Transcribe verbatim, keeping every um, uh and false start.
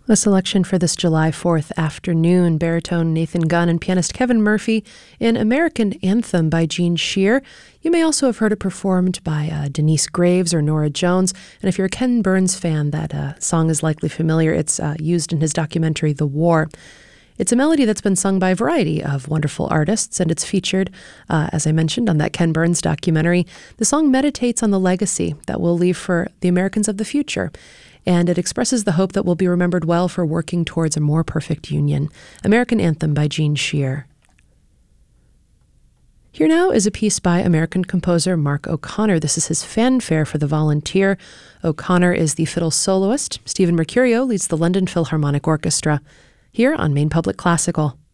A selection for this July fourth afternoon, baritone Nathan Gunn and pianist Kevin Murphy in American Anthem by Gene Shear. You may also have heard it performed by uh, Denise Graves or Nora Jones. And if you're a Ken Burns fan, that uh, song is likely familiar. It's uh, used in his documentary, The War. It's a melody that's been sung by a variety of wonderful artists, and it's featured, uh, as I mentioned, on that Ken Burns documentary. The song meditates on the legacy that we'll leave for the Americans of the future, and it expresses the hope that we'll be remembered well for working towards a more perfect union. American Anthem by Gene Shear. Here now is a piece by American composer Mark O'Connor. This is his fanfare for the Volunteer. O'Connor is the fiddle soloist. Stephen Mercurio leads the London Philharmonic Orchestra. Here on Maine Public Classical.